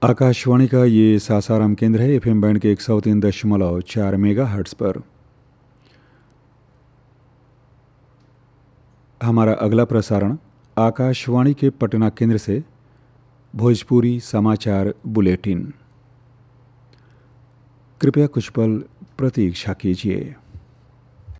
आकाशवाणी का ये सासाराम केंद्र है। एफएम बैंड के 103.4 मेगा हर्ट्स पर। हमारा अगला प्रसारण आकाशवाणी के पटना केंद्र से भोजपुरी समाचार बुलेटिन। कृपया कुछ पल प्रतीक्षा कीजिए।